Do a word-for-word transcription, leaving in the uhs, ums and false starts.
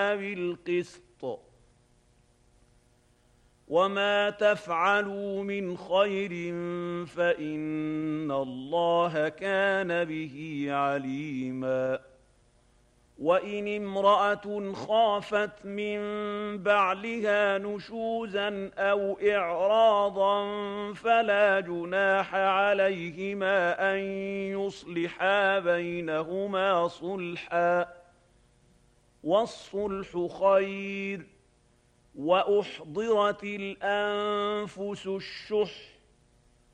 بالقسط وما تفعلوا من خير فإن الله كان به عليما وإن امرأة خافت من بعلها نشوزا أو إعراضا فلا جناح عليهما أن يصلحا بينهما صلحا والصلح خير وأحضرت الأنفس الشح